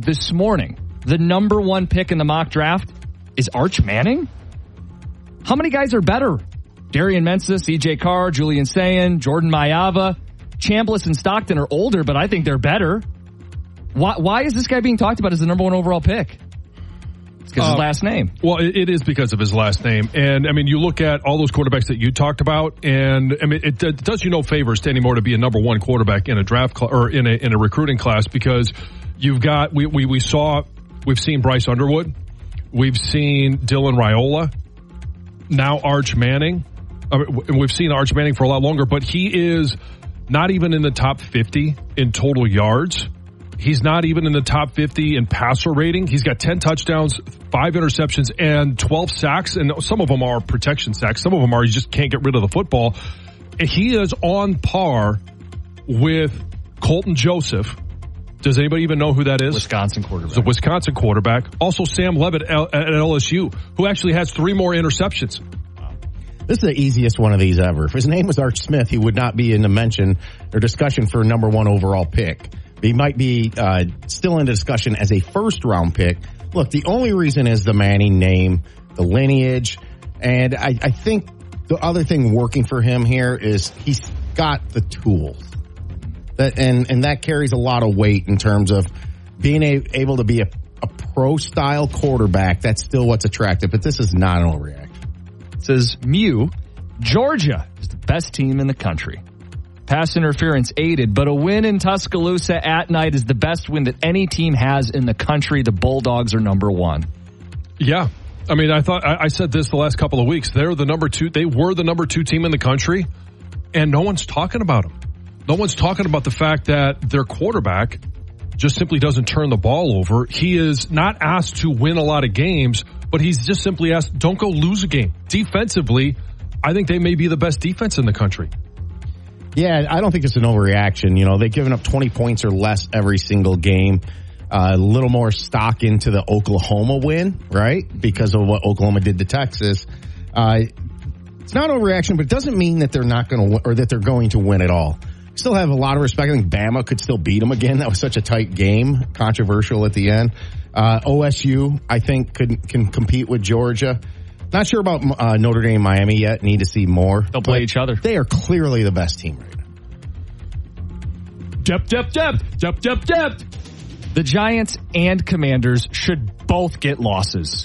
this morning, the number one pick in the mock draft is Arch Manning? How many guys are better? Darian Mensah, CJ Carr, Julian Sayin, Jordan Mailata, Chambliss and Stockton are older, but I think they're better. Why is this guy being talked about as the number one overall pick? It's because his last name. Well, it is because of his last name. And, I mean, you look at all those quarterbacks that you talked about, and, I mean, it does you no favors anymore to be a number one quarterback in a draft or in a recruiting class, because you've got, we've seen Bryce Underwood. We've seen Dylan Raiola. Now Arch Manning. We've seen Arch Manning for a lot longer, but he is not even in the top 50 in total yards. He's not even in the top 50 in passer rating. He's got 10 touchdowns, 5 interceptions, and 12 sacks. And some of them are protection sacks. Some of them are you just can't get rid of the football. And he is on par with Colton Joseph. Does anybody even know who that is? Wisconsin quarterback. It's a Wisconsin quarterback. Also Sam Levitt at LSU, who actually has 3 more interceptions. This is the easiest one of these ever. If his name was Arch Smith, he would not be in the mention or discussion for a number one overall pick. He might be still in discussion as a first-round pick. Look, the only reason is the Manning name, the lineage, and I think the other thing working for him here is he's got the tools. And that carries a lot of weight in terms of being able to be a pro-style quarterback. That's still what's attractive, but this is not an overreaction. It says, Mew, Georgia is the best team in the country. Pass interference aided, but a win in Tuscaloosa at night is the best win that any team has in the country. The Bulldogs are number one. Yeah. I mean, I said this the last couple of weeks. They're the number 2. They were the number 2 team in the country, and no one's talking about them. No one's talking about the fact that their quarterback just simply doesn't turn the ball over. He is not asked to win a lot of games, but he's just simply asked, don't go lose a game. Defensively, I think they may be the best defense in the country. Yeah, I don't think it's an overreaction. You know, they've given up 20 points or less every single game. A little more stock into the Oklahoma win, right? Because of what Oklahoma did to Texas. It's not overreaction, but it doesn't mean that they're not going to win or that they're going to win at all. Still have a lot of respect. I think Bama could still beat them again. That was such a tight game, controversial at the end. OSU, I think, can compete with Georgia. Not sure about Notre Dame, Miami yet. Need to see more. They'll play each other. They are clearly the best team right now. Depth. The Giants and Commanders should both get losses.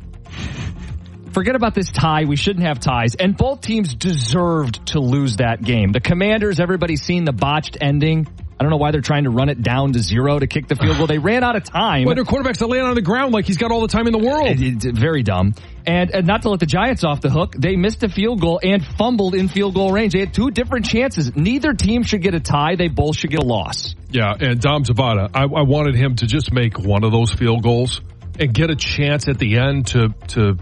Forget about this tie. We shouldn't have ties. And both teams deserved to lose that game. The Commanders, everybody's seen the botched ending. I don't know why they're trying to run it down to 0 to kick the field goal. They ran out of time. Well, their quarterback's laying on the ground like he's got all the time in the world. It's very dumb. And not to let the Giants off the hook, they missed a field goal and fumbled in field goal range. They had 2 different chances. Neither team should get a tie. They both should get a loss. Yeah, and Dom Zabata, I wanted him to just make one of those field goals and get a chance at the end to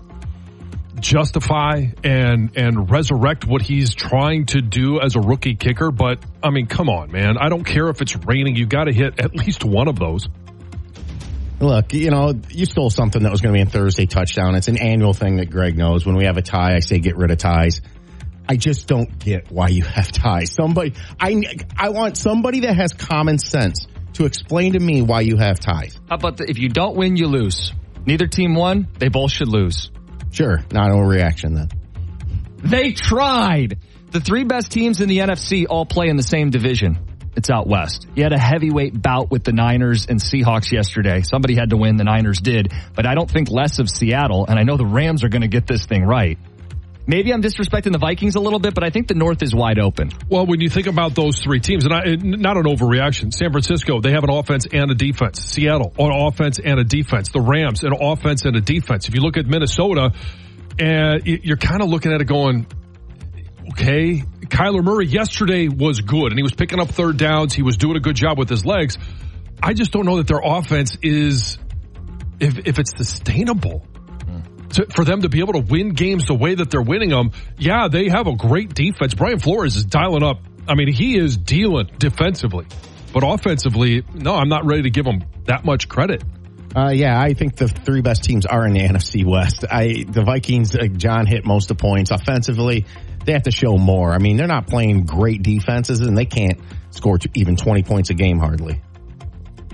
justify and resurrect what he's trying to do as a rookie kicker. But, I mean, come on, man. I don't care if it's raining. You got to hit at least one of those. Look, you know, you stole something that was going to be a Thursday touchdown. It's an annual thing that Greg knows. When we have a tie, I say get rid of ties. I just don't get why you have ties. I want somebody that has common sense to explain to me why you have ties. How about if you don't win, you lose? Neither team won. They both should lose. Sure, not an overreaction then. They tried. The 3 best teams in the NFC all play in the same division. It's out west. You had a heavyweight bout with the Niners and Seahawks yesterday. Somebody had to win. The Niners did. But I don't think less of Seattle, and I know the Rams are going to get this thing right. Maybe I'm disrespecting the Vikings a little bit, but I think the North is wide open. Well, when you think about those 3 teams, and not an overreaction, San Francisco, they have an offense and a defense. Seattle, an offense and a defense. The Rams, an offense and a defense. If you look at Minnesota, you're kind of looking at it going, okay, Kyler Murray yesterday was good, and he was picking up 3rd downs. He was doing a good job with his legs. I just don't know that their offense is, if it's sustainable. For them to be able to win games the way that they're winning them, yeah, they have a great defense. Brian Flores is dialing up. I mean, he is dealing defensively. But offensively, no, I'm not ready to give him that much credit. Yeah, I think the 3 best teams are in the NFC West. The Vikings, John hit most of the points. Offensively, they have to show more. I mean, they're not playing great defenses, and they can't score even 20 points a game hardly.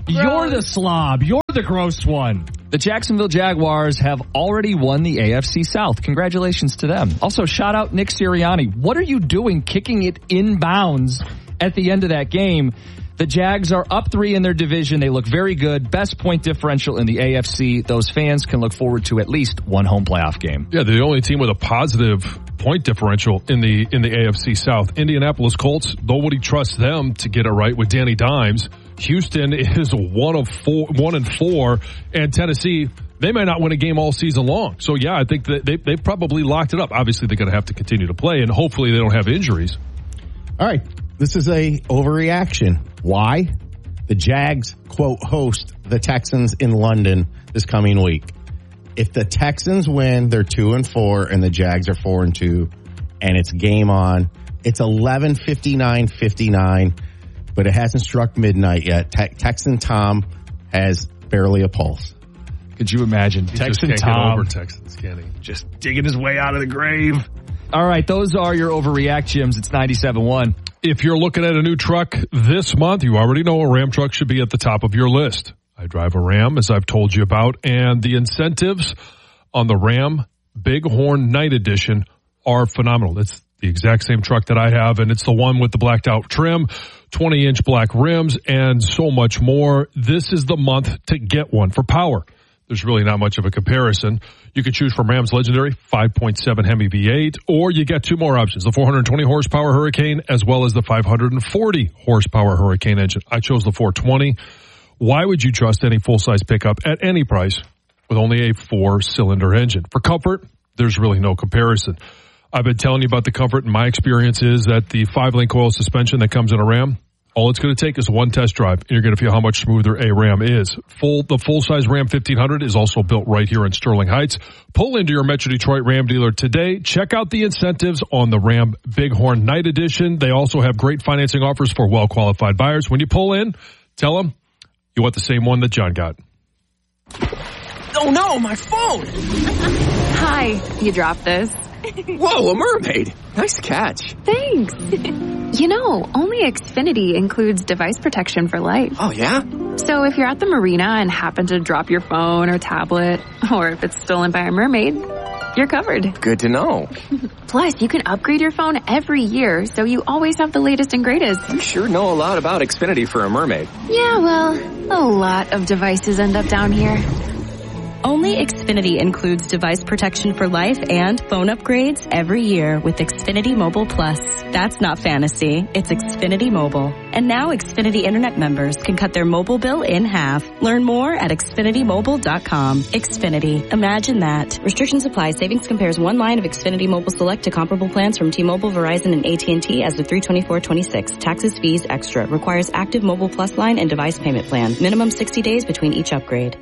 You're the slob. You're the gross one. The Jacksonville Jaguars have already won the AFC South. Congratulations to them. Also, shout out Nick Sirianni. What are you doing kicking it inbounds at the end of that game? The Jags are up 3 in their division. They look very good. Best point differential in the AFC. Those fans can look forward to at least one home playoff game. Yeah, they're the only team with a positive point differential in the AFC South. Indianapolis Colts, nobody trusts them to get it right with Danny Dimes. Houston is 1-4, and Tennessee, they may not win a game all season long. So yeah, I think that they've probably locked it up. Obviously, they're going to have to continue to play, and hopefully they don't have injuries. All right, this is a overreaction. Why? The Jags, quote, host the Texans in London this coming week. If the Texans win, they're 2-4, and the Jags are 4-2, and it's game on. It's 11:59, but it hasn't struck midnight yet. Texan Tom has barely a pulse. Could you imagine Texan Tom over Texans, can he? Just digging his way out of the grave? All right, those are your overreact, Jims. It's 97.1. If you're looking at a new truck this month, you already know a Ram truck should be at the top of your list. I drive a Ram, as I've told you about, and the incentives on the Ram Bighorn Night Edition are phenomenal. It's the exact same truck that I have, and it's the one with the blacked out trim, 20-inch black rims, and so much more. This is the month to get one for power. There's really not much of a comparison. You can choose from Ram's legendary 5.7 Hemi V8, or you get two more options, the 420 horsepower Hurricane as well as the 540 horsepower Hurricane engine. I chose the 420. Why would you trust any full-size pickup at any price with only a 4-cylinder engine? For comfort, there's really no comparison. I've been telling you about the comfort, and my experience is that the 5-link coil suspension that comes in a Ram, all it's going to take is one test drive, and you're going to feel how much smoother a Ram is. The full-size Ram 1500 is also built right here in Sterling Heights. Pull into your Metro Detroit Ram dealer today. Check out the incentives on the Ram Bighorn Night Edition. They also have great financing offers for well-qualified buyers. When you pull in, tell them you want the same one that John got. Oh no, my phone! Hi, you dropped this. Whoa, a mermaid! Nice catch. Thanks. You know, only Xfinity includes device protection for life. Oh, yeah? So if you're at the marina and happen to drop your phone or tablet, or if it's stolen by a mermaid, you're covered. Good to know. Plus, you can upgrade your phone every year, so you always have the latest and greatest. You sure know a lot about Xfinity for a mermaid. Yeah, well, a lot of devices end up down here. Only Xfinity includes device protection for life and phone upgrades every year with Xfinity Mobile Plus. That's not fantasy. It's Xfinity Mobile. And now Xfinity Internet members can cut their mobile bill in half. Learn more at XfinityMobile.com. Xfinity. Imagine that. Restrictions apply. Savings compares one line of Xfinity Mobile Select to comparable plans from T-Mobile, Verizon, and AT&T as of 3/24/26. Taxes, fees, extra. Requires active Mobile Plus line and device payment plan. Minimum 60 days between each upgrade.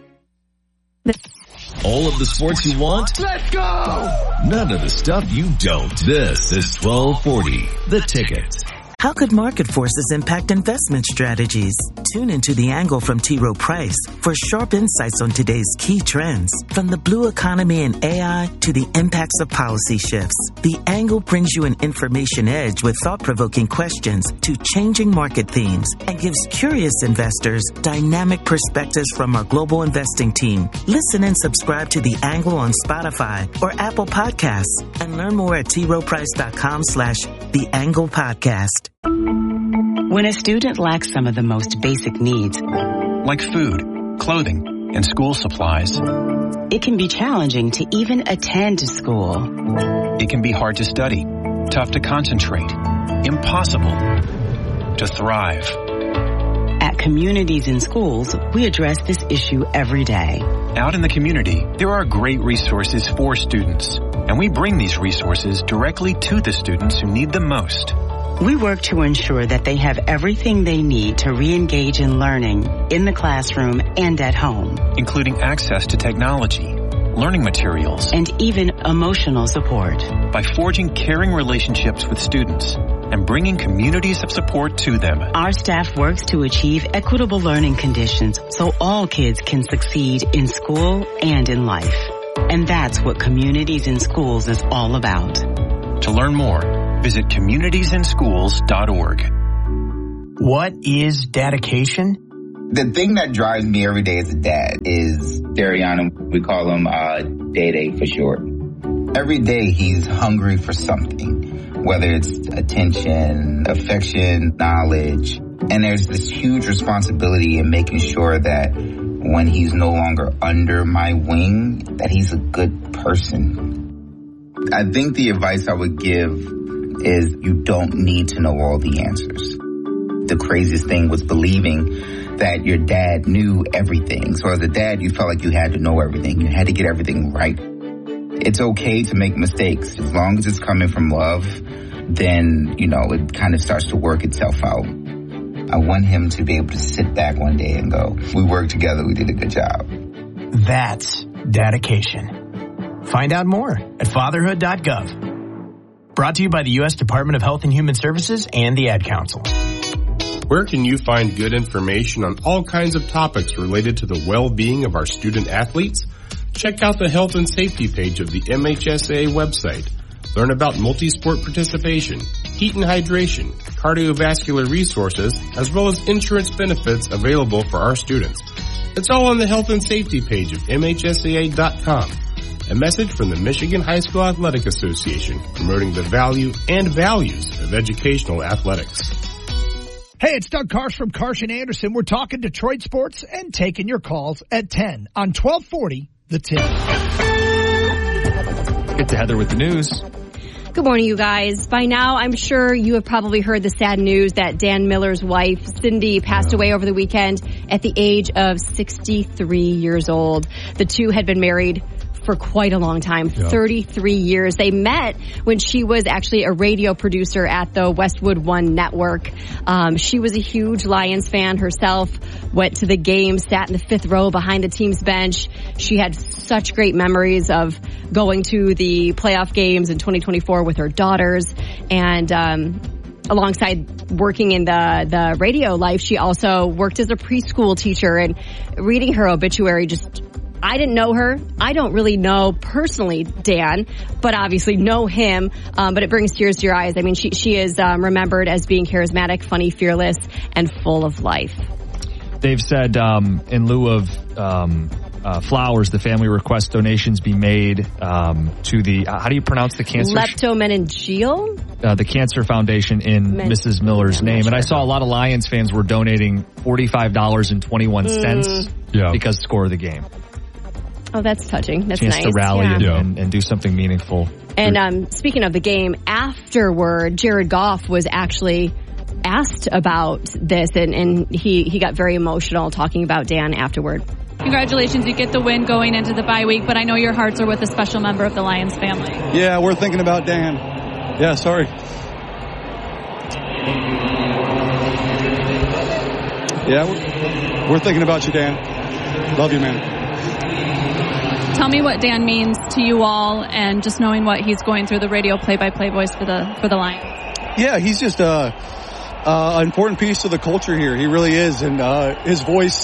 All of the sports you want? Let's go! None of the stuff you don't. This is 1240, The Ticket. How could market forces impact investment strategies? Tune into The Angle from T. Rowe Price for sharp insights on today's key trends. From the blue economy and AI to the impacts of policy shifts, The Angle brings you an information edge with thought-provoking questions to changing market themes and gives curious investors dynamic perspectives from our global investing team. Listen and subscribe to The Angle on Spotify or Apple Podcasts and learn more at troweprice.com/The Angle Podcast. When a student lacks some of the most basic needs, like food, clothing, and school supplies, it can be challenging to even attend school. It can be hard to study, tough to concentrate, impossible to thrive. At Communities in Schools, we address this issue every day. Out in the community, there are great resources for students, and we bring these resources directly to the students who need them most. We work to ensure that they have everything they need to re-engage in learning in the classroom and at home, including access to technology, learning materials, and even emotional support. By forging caring relationships with students and bringing communities of support to them, our staff works to achieve equitable learning conditions so all kids can succeed in school and in life. And that's what Communities in Schools is all about. To learn more, visit communitiesinschools.org. What is dedication? The thing that drives me every day as a dad is Darian. We call him Day-Day for short. Every day he's hungry for something, whether it's attention, affection, knowledge. And there's this huge responsibility in making sure that when he's no longer under my wing, that he's a good person. I think the advice I would give is you don't need to know all the answers. The craziest thing was believing that your dad knew everything. So as a dad, you felt like you had to know everything. You had to get everything right. It's okay to make mistakes. As long as it's coming from love, then, it kind of starts to work itself out. I want him to be able to sit back one day and go, we worked together, we did a good job. That's dedication. Find out more at fatherhood.gov. Brought to you by the U.S. Department of Health and Human Services and the Ad Council. Where can you find good information on all kinds of topics related to the well-being of our student athletes? Check out the health and safety page of the MHSAA website. Learn about multi-sport participation, heat and hydration, cardiovascular resources, as well as insurance benefits available for our students. It's all on the health and safety page of MHSAA.com. A message from the Michigan High School Athletic Association, promoting the value and values of educational athletics. Hey, it's Doug Karsh from Karsh & Anderson. We're talking Detroit sports and taking your calls at 10 on 1240 The Tip. Get to Heather with the news. Good morning, you guys. By now, I'm sure you have probably heard the sad news that Dan Miller's wife, Cindy, passed away over the weekend at the age of 63 years old. The two had been married for quite a long time, 33 years. They met when she was actually a radio producer at the Westwood One Network. She was a huge Lions fan herself, went to the game, sat in the fifth row behind the team's bench. She had such great memories of going to the playoff games in 2024 with her daughters. And alongside working in the radio life, she also worked as a preschool teacher, and reading her obituary I didn't know her. I don't really know personally Dan, but obviously know him. But it brings tears to your eyes. I mean, she is remembered as being charismatic, funny, fearless, and full of life. They've said in lieu of flowers, the family requests donations be made to the, how do you pronounce the cancer? Leptomeningeal? The Cancer Foundation in Mrs. Miller's name. And I saw a lot of Lions fans were donating $45.21 because score of the game. Oh, that's touching. That's nice. Chance to rally and do something meaningful. And speaking of the game, afterward, Jared Goff was actually asked about this, and he got very emotional talking about Dan afterward. Congratulations, you get the win going into the bye week, but I know your hearts are with a special member of the Lions family. Yeah, we're thinking about Dan. Yeah, sorry. Yeah, we're thinking about you, Dan. Love you, man. Tell me what Dan means to you all, and just knowing what he's going through, the radio play-by-play voice for the Lions. Yeah, he's just an important piece of the culture here. He really is, and his voice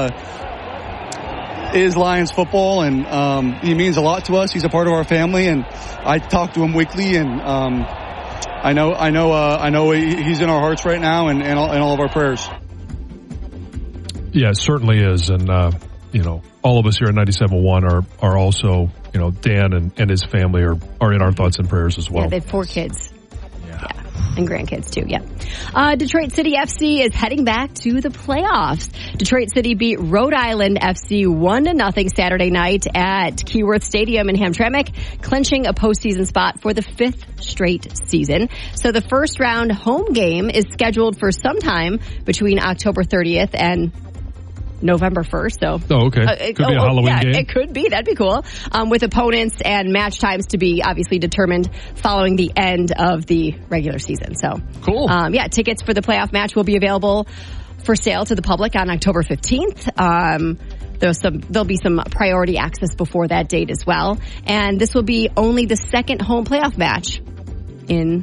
is Lions football, and he means a lot to us. He's a part of our family, and I talk to him weekly, and I know he's in our hearts right now, and all of our prayers. Yeah, it certainly is, and all of us here at 97.1 are also, Dan and his family are in our thoughts and prayers as well. Yeah, they have 4 kids. Yeah. And grandkids too, yeah. Detroit City FC is heading back to the playoffs. Detroit City beat Rhode Island FC 1-0 Saturday night at Keyworth Stadium in Hamtramck, clinching a postseason spot for the 5th straight season. So the first round home game is scheduled for sometime between October 30th and November 1st. So, okay. Could be a Halloween game. It could be. That'd be cool. With opponents and match times to be obviously determined following the end of the regular season. So, cool. Tickets for the playoff match will be available for sale to the public on October 15th. There'll be some priority access before that date as well. And this will be only the second home playoff match in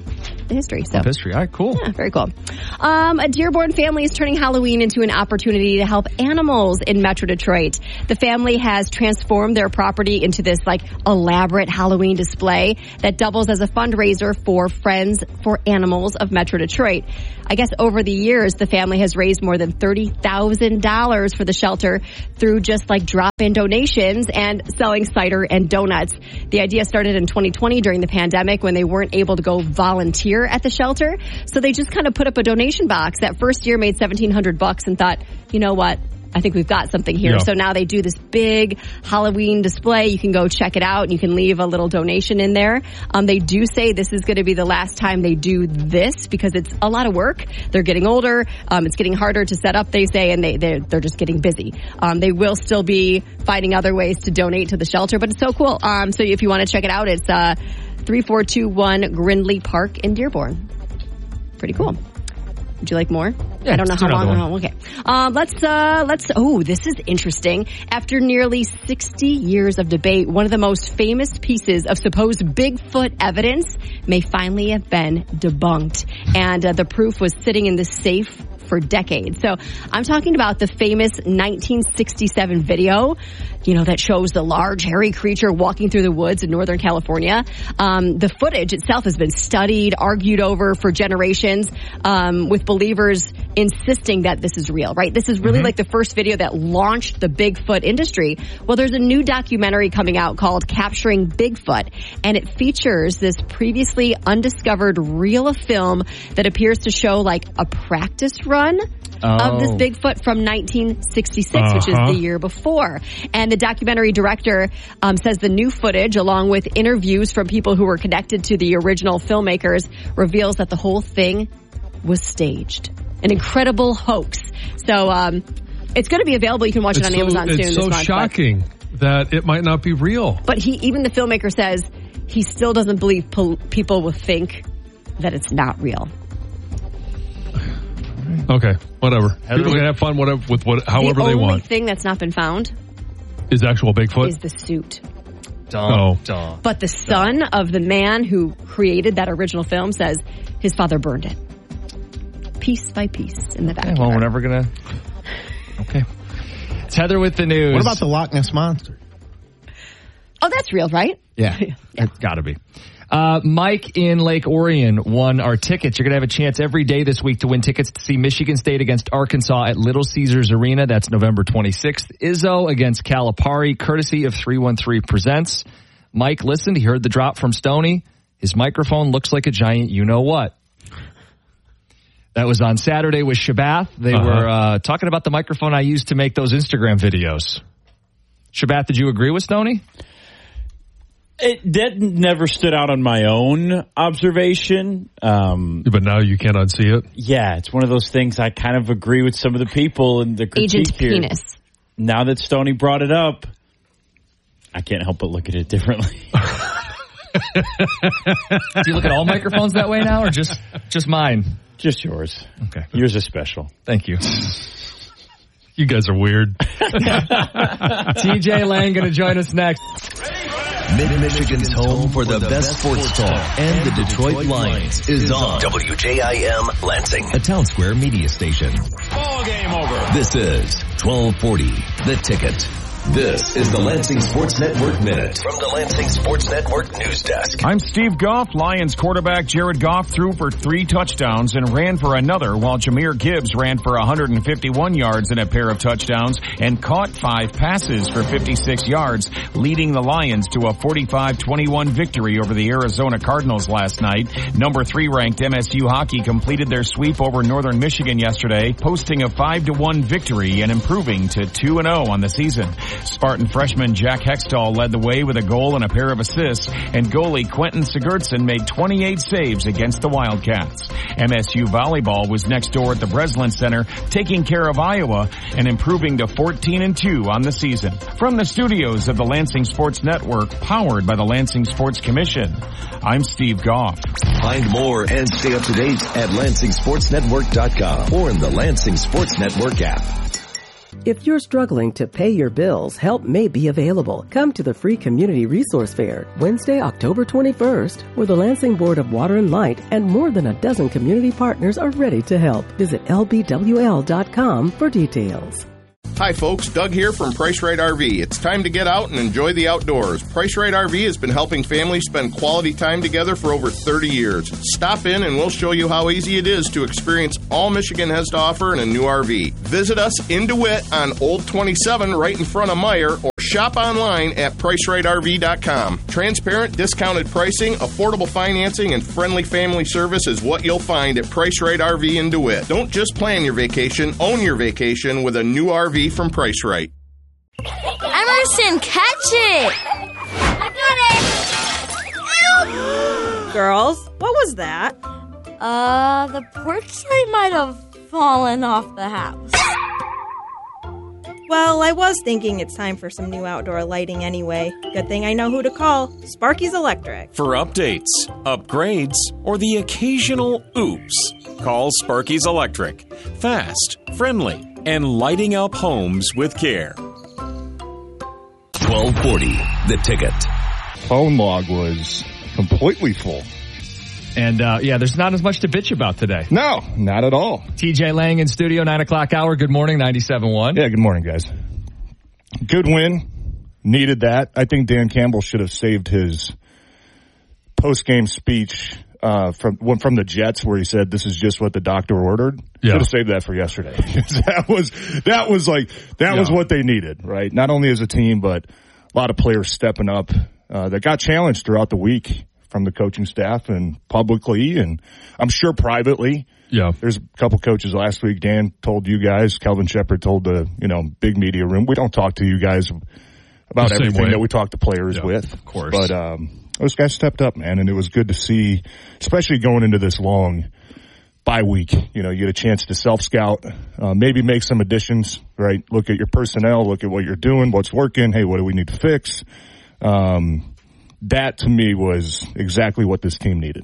the history. So history. All right, cool. Yeah, very cool. A Dearborn family is turning Halloween into an opportunity to help animals in Metro Detroit. The family has transformed their property into this elaborate Halloween display that doubles as a fundraiser for Friends for Animals of Metro Detroit. I guess over the years, the family has raised more than $30,000 for the shelter through just drop-in donations and selling cider and donuts. The idea started in 2020 during the pandemic when they weren't able to go volunteer at the shelter. So they just kind of put up a donation box. That first year made $1,700 and thought, you know what? I think we've got something here. Yeah. So now they do this big Halloween display. You can go check it out and you can leave a little donation in there. They do say this is going to be the last time they do this because it's a lot of work. They're getting older. It's getting harder to set up, they say, and they're just getting busy. They will still be finding other ways to donate to the shelter, but it's so cool. So if you want to check it out, it's 3421 Grindley Park in Dearborn. Pretty cool. Would you like more? Yeah, I don't know how long. Okay. This is interesting. After nearly 60 years of debate, one of the most famous pieces of supposed Bigfoot evidence may finally have been debunked. And the proof was sitting in the safe for decades. So I'm talking about the famous 1967 video, that shows the large hairy creature walking through the woods in Northern California. The footage itself has been studied, argued over for generations, with believers insisting that this is real, right? This is really the first video that launched the Bigfoot industry. Well, there's a new documentary coming out called Capturing Bigfoot, and it features this previously undiscovered reel of film that appears to show a practice run of this Bigfoot from 1966, which is the year before. And the documentary director says the new footage, along with interviews from people who were connected to the original filmmakers, reveals that the whole thing was staged. An incredible hoax. So it's going to be available. You can watch it on Amazon soon. It's so shocking that it might not be real. But even the filmmaker says he still doesn't believe people will think that it's not real. Okay, whatever. People can have fun however they want. The only thing that's not been found is actual Bigfoot? Is the suit. Duh. But the son of the man who created that original film says his father burned it. Piece by piece in the backyard. Okay, well, we're never going to... Okay. It's Heather with the news. What about the Loch Ness Monster? Oh, that's real, right? Yeah. It's got to be. Mike in Lake Orion won our tickets. You're going to have a chance every day this week to win tickets to see Michigan State against Arkansas at Little Caesars Arena. That's November 26th. Izzo against Calipari, courtesy of 313 Presents. Mike listened. He heard the drop from Stoney. His microphone looks like a giant you-know-what. That was on Saturday with Shabath. They were talking about the microphone I used to make those Instagram videos. Shabath, did you agree with Stoney? That never stood out on my own observation. But now you can't unsee it? Yeah, it's one of those things I kind of agree with some of the people in the critique Agent here. Penis. Now that Stoney brought it up, I can't help but look at it differently. Do you look at all microphones that way now or just mine? Just yours. Okay. Yours is special. Thank you. You guys are weird. TJ Lang going to join us next. Mid-Michigan's home for the best sports talk and the Detroit Lions is on WJIM Lansing, a Town Square media station. Ball game over. This is 1240, The Ticket. This is the Lansing Sports Network Minute from the Lansing Sports Network News Desk. I'm Steve Goff. Lions quarterback Jared Goff threw for 3 touchdowns and ran for another, while Jahmyr Gibbs ran for 151 yards and a pair of touchdowns and caught 5 passes for 56 yards, leading the Lions to a 45-21 victory over the Arizona Cardinals last night. Number 3 ranked MSU Hockey completed their sweep over Northern Michigan yesterday, posting a 5-1 victory and improving to 2-0 on the season. Spartan freshman Jack Hextall led the way with a goal and a pair of assists, and goalie Quentin Sigurdsson made 28 saves against the Wildcats. MSU volleyball was next door at the Breslin Center, taking care of Iowa and improving to 14-2 on the season. From the studios of the Lansing Sports Network, powered by the Lansing Sports Commission, I'm Steve Goff. Find more and stay up to date at LansingSportsNetwork.com or in the Lansing Sports Network app. If you're struggling to pay your bills, help may be available. Come to the free Community Resource Fair, Wednesday, October 21st, where the Lansing Board of Water and Light and more than a dozen community partners are ready to help. Visit lbwl.com for details. Hi folks, Doug here from Price Right RV. It's time to get out and enjoy the outdoors. Price Right RV has been helping families spend quality time together for over 30 years. Stop in and we'll show you how easy it is to experience all Michigan has to offer in a new RV. Visit us in DeWitt on Old 27 right in front of Meyer, or shop online at PriceRightRV.com. Transparent, discounted pricing, affordable financing, and friendly family service is what you'll find at Price Right RV in DeWitt. Don't just plan your vacation, own your vacation with a new RV from Price Right. Emerson, catch it! I got it! Girls, what was that? The porch light might have fallen off the house. Well, I was thinking it's time for some new outdoor lighting anyway. Good thing I know who to call. Sparky's Electric. For updates, upgrades, or the occasional oops, call Sparky's Electric. Fast, friendly, and lighting up homes with care. 1240, The Ticket. Phone log was completely full. And, there's not as much to bitch about today. No, not at all. TJ Lang in studio, 9 o'clock hour. Good morning, 97.1. Yeah, good morning, guys. Good win. Needed that. I think Dan Campbell should have saved his post-game speech from the Jets, where he said, "This is just what the doctor ordered." Yeah. Should have saved that for yesterday. that was what they needed, right? Not only as a team, but a lot of players stepping up that got challenged throughout the week from the coaching staff and publicly, and I'm sure privately. Yeah. There's a couple coaches last week. Dan told you guys, Kelvin Shepard told the, big media room, we don't talk to you guys about everything that we talk to players with. Of course. But those guys stepped up, man, and it was good to see, especially going into this long bye week. You get a chance to self-scout, maybe make some additions, right? Look at your personnel, look at what you're doing, what's working. Hey, what do we need to fix? That, to me, was exactly what this team needed.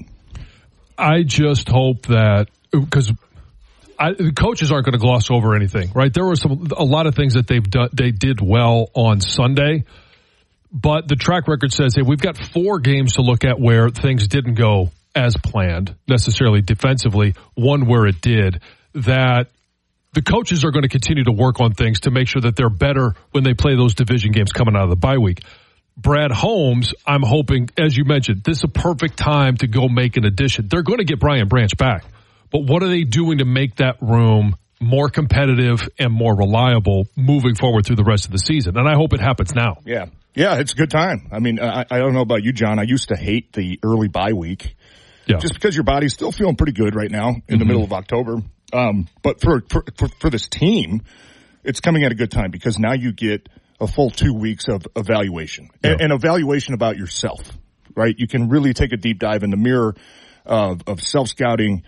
I just hope that, because the coaches aren't going to gloss over anything, right? There were a lot of things that they did well on Sunday, but the track record says, hey, we've got 4 games to look at where things didn't go as planned, necessarily defensively, one where it did, that the coaches are going to continue to work on things to make sure that they're better when they play those division games coming out of the bye week. Brad Holmes, I'm hoping, as you mentioned, this is a perfect time to go make an addition. They're going to get Brian Branch back, but what are they doing to make that room more competitive and more reliable moving forward through the rest of the season? And I hope it happens now. Yeah, it's a good time. I mean, I don't know about you, John. I used to hate the early bye week, just because your body's still feeling pretty good right now in the middle of October. But for this team, it's coming at a good time because now you get a full 2 weeks of evaluation and evaluation about yourself, right? You can really take a deep dive in the mirror of self-scouting,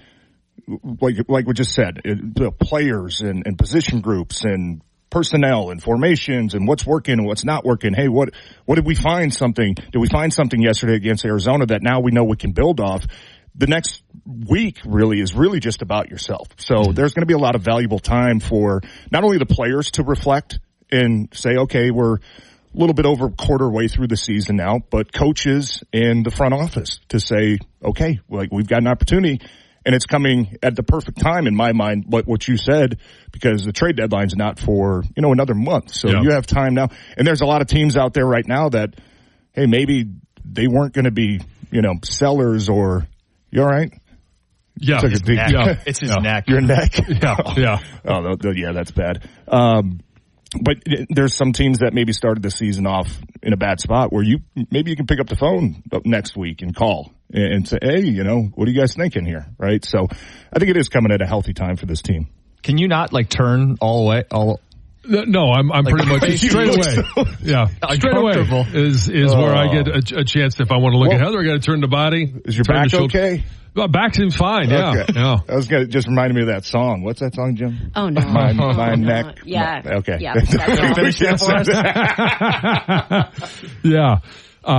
like we just said, the players and position groups and personnel and formations and what's working and what's not working. Hey, what did we find something? Did we find something yesterday against Arizona that now we know we can build off? The next week is really just about yourself. So there's going to be a lot of valuable time for not only the players to reflect and say, okay, we're a little bit over a quarter way through the season now, but coaches and the front office to say, okay, we've got an opportunity, and it's coming at the perfect time in my mind, what you said, because the trade deadline's not for, another month. So you have time now. And there's a lot of teams out there right now that, hey, maybe they weren't going to be, sellers or, you all right? Yeah. It's his neck. Your neck? Yeah. Oh, yeah, that's bad. But there's some teams that maybe started the season off in a bad spot where maybe you can pick up the phone next week and call and say, hey, what are you guys thinking here? Right. So I think it is coming at a healthy time for this team. Can you not turn all the way? No, I'm pretty much straight away. Yeah. Straight away is where I get a chance. If I want to look at Heather, I got to turn the body. Is your back okay? Well, back seems fine, yeah. Okay. Yeah. I was going to just reminded me of that song. What's that song, Jim? Oh, no. My neck. Yeah. Okay. Yeah. Finish that for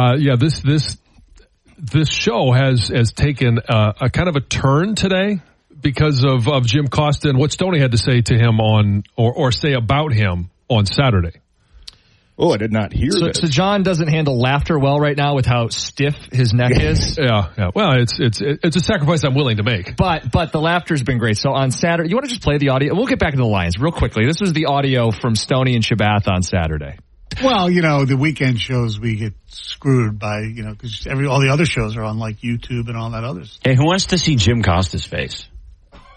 us. This show has taken a kind of a turn today because of Jim Costa and what Stoney had to say to him or say about him on Saturday. Oh, I did not hear that. So John doesn't handle laughter well right now with how stiff his neck is. Yeah. Well, it's a sacrifice I'm willing to make. But the laughter's been great. So on Saturday, you want to just play the audio? We'll get back to the Lions real quickly. This was the audio from Stoney and Shabbath on Saturday. Well, the weekend shows we get screwed by, because all the other shows are on like YouTube and all that others. Hey, who wants to see Jim Costa's face?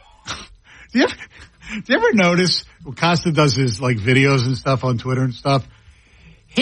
Do you ever notice when Costa does his like videos and stuff on Twitter and stuff?